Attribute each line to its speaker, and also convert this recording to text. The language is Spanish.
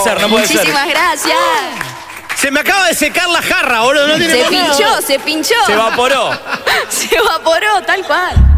Speaker 1: ser, no puede ser.
Speaker 2: Muchísimas gracias.
Speaker 3: Se me acaba de secar la jarra, boludo. No tiene
Speaker 2: Se pinchó.
Speaker 1: Se evaporó.
Speaker 2: Se evaporó, tal cual.